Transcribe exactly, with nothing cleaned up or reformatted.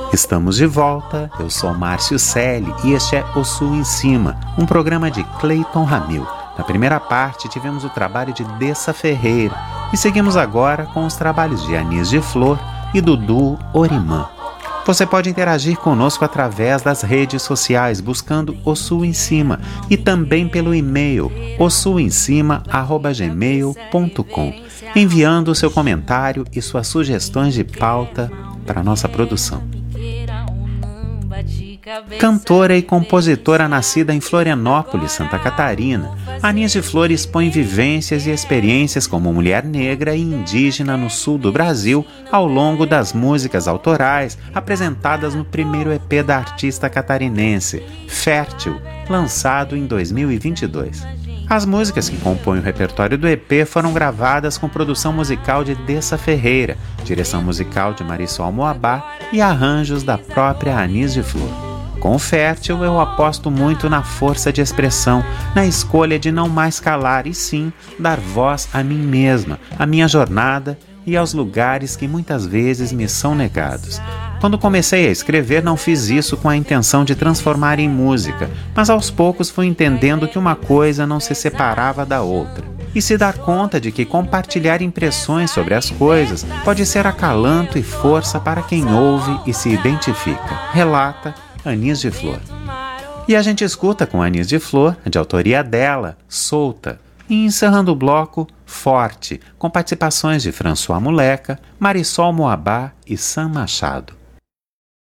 Estamos de volta, eu sou Márcio Selle e este é O Sul em Cima, um programa de Cleiton Ramil. Na primeira parte tivemos o trabalho de Dessa Ferreira e seguimos agora com os trabalhos de Anis de Flor e Dudu Orimã. Você pode interagir conosco através das redes sociais buscando O Sul em Cima e também pelo e-mail o sul em cima arroba gmail ponto com, enviando o seu comentário e suas sugestões de pauta para a nossa produção. Cantora e compositora nascida em Florianópolis, Santa Catarina, Anis de Flor expõe vivências e experiências como mulher negra e indígena no sul do Brasil ao longo das músicas autorais apresentadas no primeiro E P da artista catarinense, Fértil, lançado em dois mil e vinte e dois. As músicas que compõem o repertório do E P foram gravadas com produção musical de Dessa Ferreira, direção musical de Marisol Moabá e arranjos da própria Anis de Flor. Com o Fértil, eu aposto muito na força de expressão, na escolha de não mais calar e sim dar voz a mim mesma, à minha jornada e aos lugares que muitas vezes me são negados. Quando comecei a escrever, não fiz isso com a intenção de transformar em música, mas aos poucos fui entendendo que uma coisa não se separava da outra. E se dar conta de que compartilhar impressões sobre as coisas pode ser acalanto e força para quem ouve e se identifica, relata Anis de Flor. E a gente escuta com Anis de Flor, de autoria dela, Solta, e encerrando o bloco, Forte, com participações de François Muleca, Marisol Moabá e Sam Machado.